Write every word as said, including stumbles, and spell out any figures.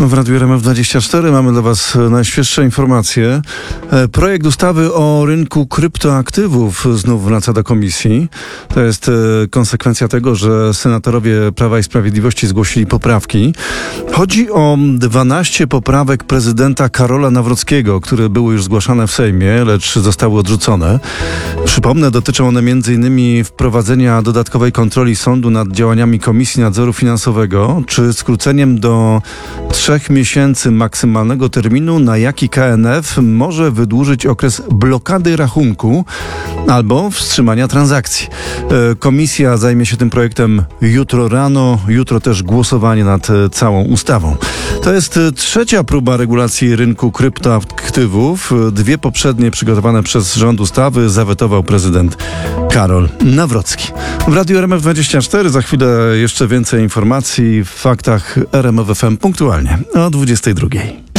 W Radiu R M F dwadzieścia cztery mamy dla Was najświeższe informacje. Projekt ustawy o rynku kryptoaktywów znów wraca do komisji. To jest konsekwencja tego, że senatorowie Prawa i Sprawiedliwości zgłosili poprawki. Chodzi o dwanaście poprawek prezydenta Karola Nawrockiego, które były już zgłaszane w Sejmie, lecz zostały odrzucone. Przypomnę, dotyczą one między innymi wprowadzenia dodatkowej kontroli sądu nad działaniami Komisji Nadzoru Finansowego, czy skróceniem do trzech miesięcy maksymalnego terminu, na jaki K N F może wydłużyć okres blokady rachunku albo wstrzymania transakcji. Komisja zajmie się tym projektem jutro rano, jutro też głosowanie nad całą ustawą. To jest trzecia próba regulacji rynku kryptoaktywów. Dwie poprzednie przygotowane przez rząd ustawy zawetował prezydent Karol Nawrocki. W Radiu R M F dwadzieścia cztery za chwilę jeszcze więcej informacji w faktach R M F F M punktualnie o dwudziestej drugiej.